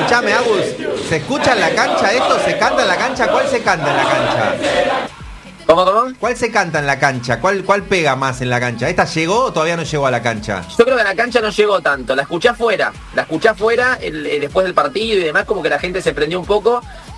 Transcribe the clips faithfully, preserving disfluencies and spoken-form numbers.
Escuchame, Agus, ¿se escucha en la cancha esto? ¿Se canta en la cancha? ¿Cuál se canta en la cancha? ¿Cómo, cómo? ¿Cuál se canta en la cancha? ¿Cuál, cuál pega más en la cancha? ¿Esta llegó o todavía no llegó a la cancha? Yo creo que a la cancha no llegó tanto, la escuché afuera, la escuché afuera el, el, después del partido y demás, como que la gente se prendió un poco.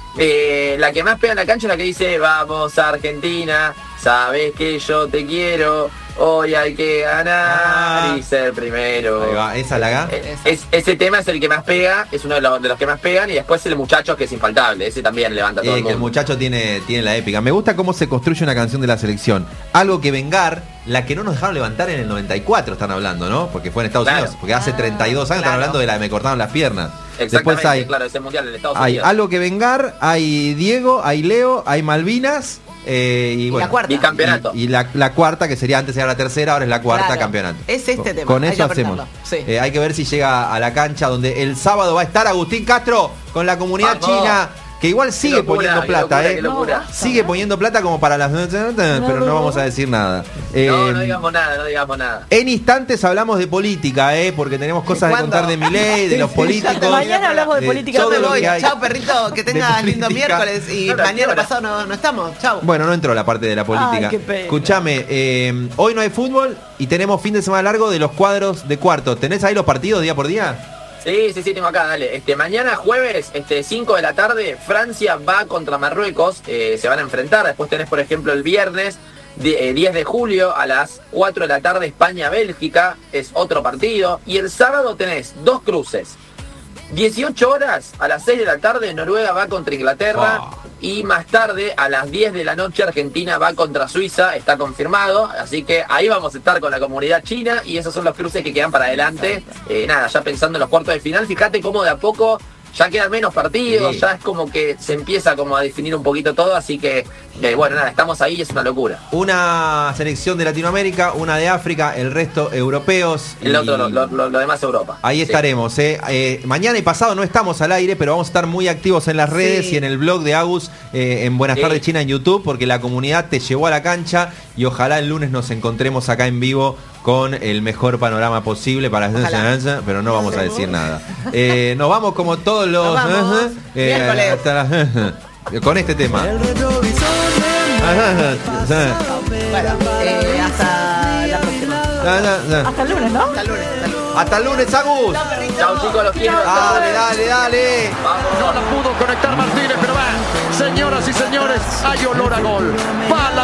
Eh, la que más pega en la cancha es la que dice, vamos Argentina, sabes que yo te quiero, hoy hay que ganar ah, y ser primero. Ahí va, esa la haga. Es, es, ese tema es el que más pega, es uno de los, de los que más pegan, y después el muchacho, que es infaltable, ese también levanta todo eh, el mundo. Que el muchacho tiene, tiene la épica. Me gusta cómo se construye una canción de la selección. Algo que Vengar, la que no nos dejaron levantar en el noventa y cuatro, están hablando, ¿no? Porque fue en Estados claro. Unidos, porque hace treinta y dos años claro. están hablando de la de me cortaron las piernas. Exactamente, Después hay, claro, ese mundial en Estados hay Unidos. Algo que Vengar, hay Diego, hay Leo, hay Malvinas. Eh, y, Y bueno, la cuarta. Y campeonato. Y, y la, la cuarta, que sería antes era la tercera, ahora es la cuarta, Claro. campeonato. Es este con, tema, Con hay eso que hacemos. apretarlo, sí. Eh, hay que ver si llega a la cancha donde el sábado va a estar Agustín Castro con la comunidad Vamos. china, que igual sigue locura, poniendo qué plata, locura, eh. qué locura. Sigue poniendo plata como para las... Pero no vamos a decir nada. Eh, No, no digamos nada, no digamos nada. En instantes hablamos de política, eh, porque tenemos cosas de ¿Cuándo? contar de Milei, de los políticos. Mañana hablamos de política. todo Yo me lo voy. que hay Chao, perrito. Que de tengas lindo política. miércoles. Y Ahora, mañana ahora. pasado no, no estamos. Chao. Bueno, no entró la parte de la política. Ay, qué pena. Escuchame, eh, hoy no hay fútbol y tenemos fin de semana largo de los cuadros de cuartos. ¿Tenés ahí los partidos día por día? Sí, sí, sí, tengo acá, dale. Este, mañana jueves, este, cinco de la tarde, Francia va contra Marruecos, eh, se van a enfrentar. Después tenés, por ejemplo, el viernes, de, eh, diez de julio, a las cuatro de la tarde, España-Bélgica, es otro partido. Y el sábado tenés dos cruces. dieciocho horas, a las seis de la tarde, Noruega va contra Inglaterra. Oh. Y más tarde, a las diez de la noche, Argentina va contra Suiza, está confirmado. Así que ahí vamos a estar con la comunidad china y esos son los cruces que quedan para adelante. Eh, nada, ya pensando en los cuartos de final, fíjate cómo de a poco ya quedan menos partidos, Sí. ya es como que se empieza como a definir un poquito todo, así que, eh, bueno, nada, estamos ahí y es una locura. Una selección de Latinoamérica, una de África, el resto europeos. El y otro, lo, lo- lo- lo demás Europa. Ahí Sí. estaremos. Eh. Eh, mañana y pasado no estamos al aire, pero vamos a estar muy activos en las redes Sí. y en el blog de Agus, eh, en Buenas Sí. tardes China en YouTube, porque la comunidad te llevó a la cancha y ojalá el lunes nos encontremos acá en vivo con el mejor panorama posible para Ojalá. pero no vamos a decir nada. Eh, nos vamos como todos los Nos vamos. eh, Miércoles. hasta la- con este tema. Bueno, eh, hasta la próxima. Hasta el lunes, ¿no? Hasta el lunes. Hasta el lunes. Hasta el lunes, Agus. Chao, perrito. Chao chicos, los quiero. Dale, dale, dale. No la pudo conectar Martínez, pero va. Señoras y señores, hay olor a gol. Va la